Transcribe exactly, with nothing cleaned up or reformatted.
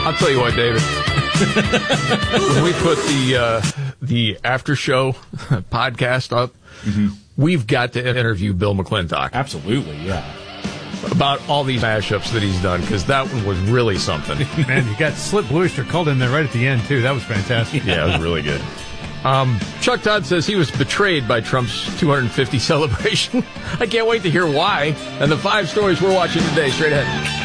I'll tell you what, David. When we put the uh, the after show podcast up, mm-hmm. we've got to interview Bill McClintock. Absolutely, yeah. About all these mashups that he's done, because that one was really something. Man, you got Slip Bluister called in there right at the end, too. That was fantastic. Yeah, it was really good. Um, Chuck Todd says he was betrayed by Trump's two hundred fifty celebration. I can't wait to hear why. And the five stories we're watching today, straight ahead.